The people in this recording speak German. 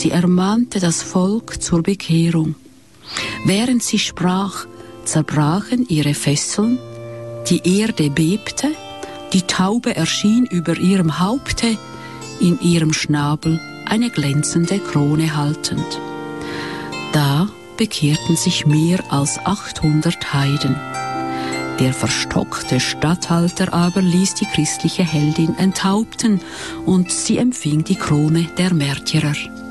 Sie ermahnte das Volk zur Bekehrung. Während sie sprach, zerbrachen ihre Fesseln, die Erde bebte, die Taube erschien über ihrem Haupte, in ihrem Schnabel eine glänzende Krone haltend. Da bekehrten sich mehr als 800 Heiden. Der verstockte Statthalter aber ließ die christliche Heldin enthaupten und sie empfing die Krone der Märtyrer.